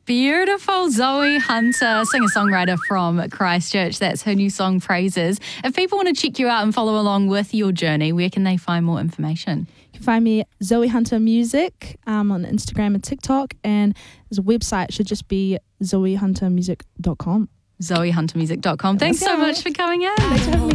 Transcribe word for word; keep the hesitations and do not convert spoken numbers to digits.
Beautiful. Zoe Hunter, singer-songwriter from Christchurch. That's her new song, Praises. If people want to check you out and follow along with your journey, where can they find more information? You can find me Zoe Hunter Music um, on Instagram and TikTok, and there's a website, should just be zoe hunter music dot com. zoe hunter music dot com. Thanks so much for coming in. Thanks for having me.